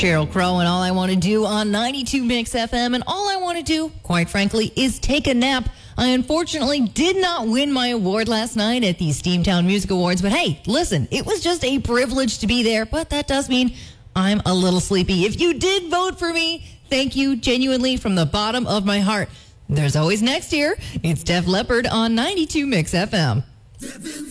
Sheryl Crow, and all I want to do on 92 Mix FM, and all I want to do, quite frankly, is take a nap. I unfortunately did not win my award last night at the Steamtown Music Awards, but hey, listen, it was just a privilege to be there, but that does mean I'm a little sleepy. If you did vote for me, thank you genuinely from the bottom of my heart. There's always next year. It's Def Leppard on 92 Mix FM.